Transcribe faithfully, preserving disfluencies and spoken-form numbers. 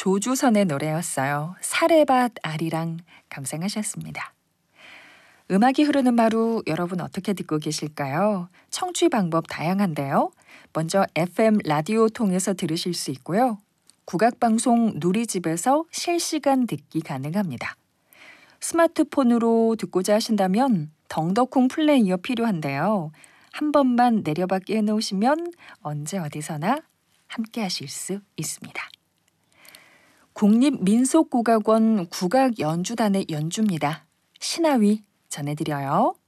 조주선의 노래였어요. 사레밭 아리랑 감상하셨습니다. 음악이 흐르는 마루 여러분 어떻게 듣고 계실까요? 청취 방법 다양한데요. 먼저 에프엠 라디오 통해서 들으실 수 있고요. 국악방송 누리집에서 실시간 듣기 가능합니다. 스마트폰으로 듣고자 하신다면 덩더콩 플레이어 필요한데요. 한 번만 내려받기 해놓으시면 언제 어디서나 함께 하실 수 있습니다. 국립민속국악원 국악연주단의 연주입니다. 신하위 전해드려요.